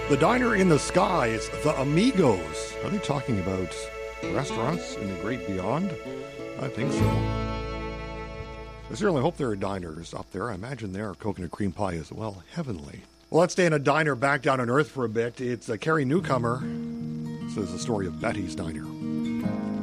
The Diner in the Sky, it's the Amigos. Are they talking about restaurants in the great beyond? I think so. I certainly hope there are diners up there. I imagine there are coconut cream pie as well. Heavenly. Well, let's stay in a diner back down on Earth for a bit. It's Carrie Newcomer. This is the story of Betty's Diner.